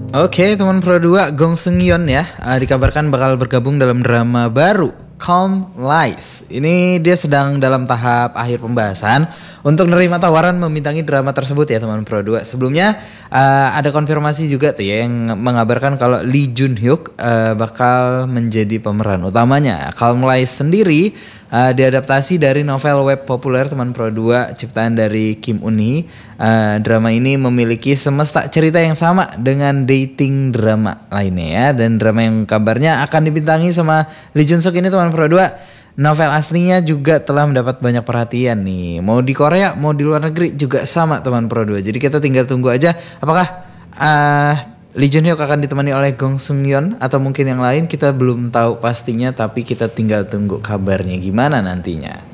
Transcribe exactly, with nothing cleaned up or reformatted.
Oke, teman Pro dua, Gong Seung-yeon ya, uh, dikabarkan bakal bergabung dalam drama baru Calm Lies. Ini dia sedang dalam tahap akhir pembahasan untuk menerima tawaran membintangi drama tersebut ya teman Pro dua. Sebelumnya uh, ada konfirmasi juga tuh ya yang mengabarkan kalau Lee Jun Hyuk uh, bakal menjadi pemeran utamanya. Calm Lies sendiri uh, diadaptasi dari novel web populer teman Pro dua ciptaan dari Kim Eun Hee. Uh, drama ini memiliki semesta cerita yang sama dengan dating drama lainnya ya, dan drama yang kabarnya akan dibintangi sama Lee Jun Suk ini teman Pro dua. Novel aslinya juga telah mendapat banyak perhatian nih. Mau di Korea, mau di luar negeri juga sama teman Pro dua. Jadi kita tinggal tunggu aja apakah uh, Lee Jun Hyuk akan ditemani oleh Gong Seung-yeon atau mungkin yang lain, kita belum tahu pastinya, tapi kita tinggal tunggu kabarnya gimana nantinya.